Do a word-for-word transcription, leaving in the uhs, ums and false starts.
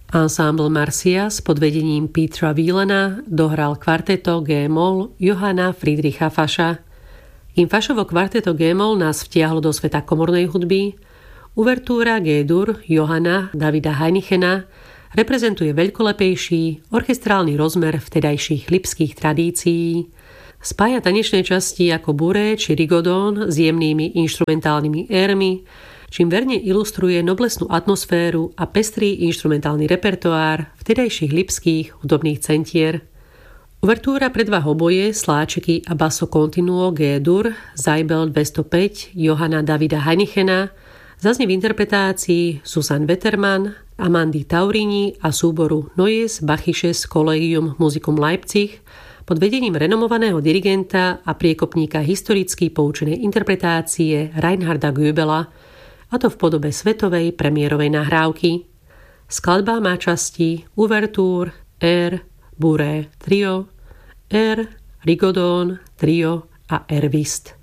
Ensemble Marsyas pod vedením Petera Wielena dohral kvarteto G-moll Johanna Friedricha Fascha. Kým Fašovo kvarteto G-moll nás vtiahlo do sveta komornej hudby, uvertúra G-dur Johanna Davida Hainichena reprezentuje veľkolepejší orchestrálny rozmer vtedajších lipských tradícií. Spája tanečné časti ako buré či rigodón s jemnými inštrumentálnymi érmi, čím verne ilustruje noblesnú atmosféru a pestrý inštrumentálny repertoár vtedajších lipských hudobných centier. Uvertúra pre dva hoboje, sláčiky a basso continuo G-dur Zajbel dvestopäť Johanna Davida Hainichena zaznie v interpretácii Susan Wettermann, Amandy Taurini a súboru Neues Bachisches Collegium Musicum Leipzig pod vedením renomovaného dirigenta a priekopníka historicky poučenej interpretácie Reinharda Goebela, a to v podobe svetovej premiérovej nahrávky. Skladba má časti uvertúr, air, buré, trio, air, rigodón, trio a air whist.